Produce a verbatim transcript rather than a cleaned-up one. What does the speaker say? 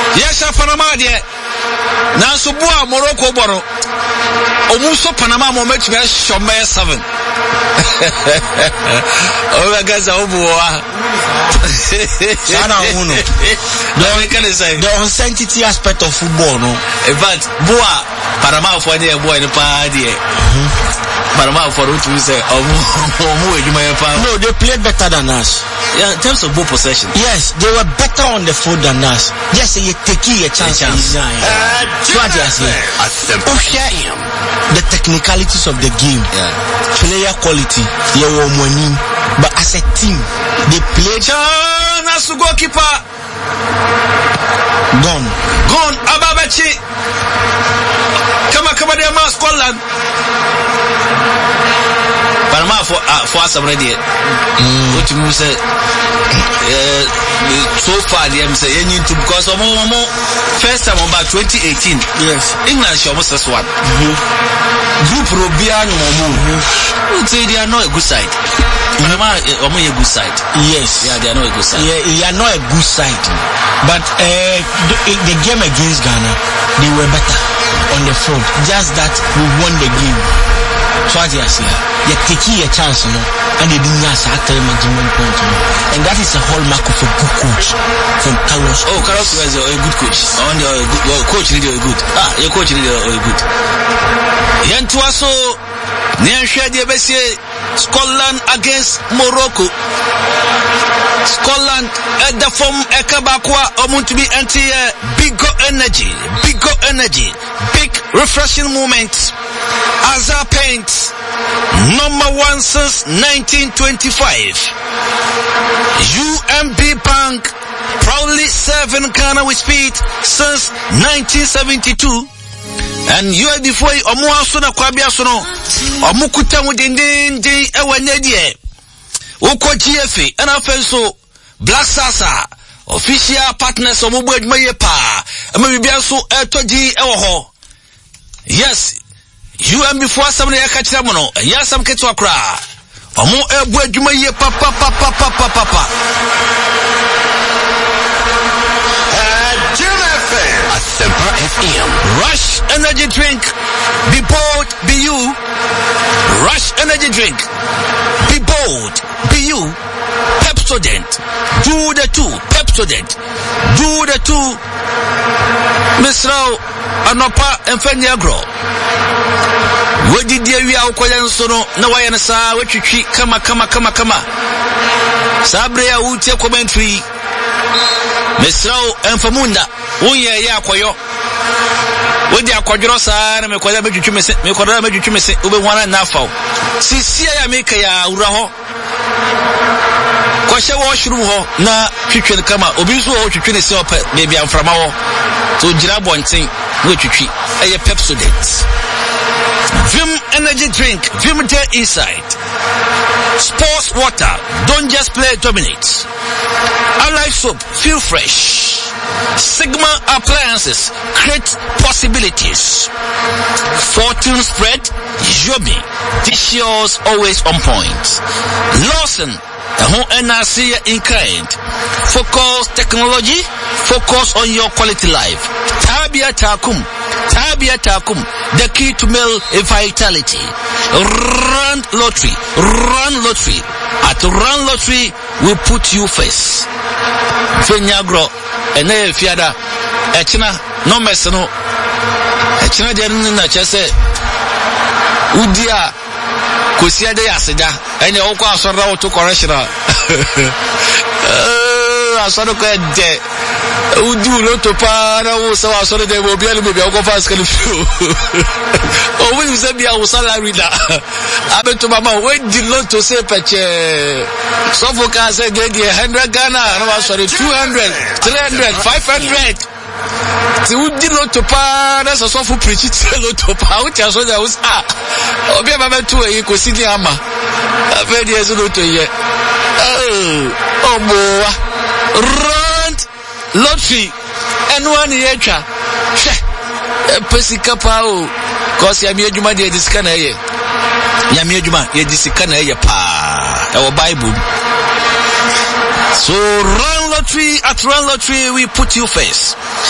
Yes, Panama de now so boa Morocco boro. Omuso Panama moment to Shomay seven. Oh, I guess I'll the uncertainty aspect of football, no. In fact, boa Panama for the boy in the party. Panama for what you say, no, they played better than us. Yeah, in terms of ball possession. Yes, they were better on the field than us. Yes, you take a chance. The technicalities of the game, yeah. Player quality, money, but as a team, they played. As the goalkeeper, gone, gone. Ababachi, come on, come on, dear man, Scotland. Panama for uh, for us already. What you say? Uh, so far, they am saying you to because of more first time about twenty eighteen. Yes, England show almost as one. Group Robiano Momo. Say they are not a good side. Panama are a good side. Yes, yeah, they are not a good side. Yeah, they are not a good side. But uh, the, the game against Ghana, they were better on the field. Just that we won the game. So as you see, you take a chance, you know, and they didn't have a management point, you know. And that is a hallmark of a good coach from Carlos. Oh, Carlos was a good coach. On the good coach, really good. Ah, your coach really good. Yantuaso, Niansha Diabesi, Scotland against Morocco. Scotland at the form Ekabakwa Omuntubi anti big energy, big energy, big refreshing moment. Azar Paints, number one since nineteen twenty-five. U M B Bank, proudly serving Ghana with speed since nineteen seventy-two. And you are before Omuasuna Kwabiasono, Omukuta Mudindin, Ewanedie, Oko G F A, and Afenso, Black Sasa, official partners of Mubed Mayepa, and maybe also Etoji Ewoho. Yes. You and before somebody catch them on, and yes, some kids will cry. Or more airboard, you may hear papa, papa, papa, papa. Jim F M, a Semper F M. Rush energy drink. Be bold, be you. Rush energy drink. Be bold, be you. Pepsodent. Do the two. Pepsodent. Do the two. Miss Rao, Anopa, and Feniagro. Where did you are Koyan Sono? No, I understand what you treat. Come, come, come, come. Sabrea would take commentary. Miss Rao and Famunda. Unya Yakoyo. With the Aquadrosa, and Mekoda made you miss it. Mekoda made you miss it. Ube one and Nafo. Sisia make a Uraho. Kwasha washroom ho na twitwe kama obiso ho twitwe ne se opa maybe am from awo so gira bonten no twitwe eye Pepsodent Vim energy drink Vim there inside sports water don't just play, dominate. Alive soap, feel fresh. Sigma appliances create possibilities. Fortune spread, yummy, dishes always on point. Lawson, the whole N R C in kind. Focus technology, focus on your quality life. Tabia Takum, Tabia Takum, the key to male vitality. Run lottery, run lottery. At run lottery, we put you first. Fenyagro, ene fiada, echina, no meseno. Echina de nina chese. Udia, kusia de yasida. Ene oko asora oto correctional. Asora ko de. Udu loto para o so asora de bo bia mo bia ko fast kan fu. O we use bia o salary da. Abeto mama we di loto se peche. So focus say de one hundred Ghana, no sorry two hundred, three hundred, five hundred. Ti udi loto para so so fu preach it loto pa o ti aso da o sa. Obi baba tu e ko si ni ama. Abe di eso loto ye. Oh, boy. Run lottery and one yecha. Pesika pao. Cause ya mi ejuma de disika na ye. Ya mi ejuma ye disika na ye pa. Our Bible. So run lottery, at run lottery we put you first.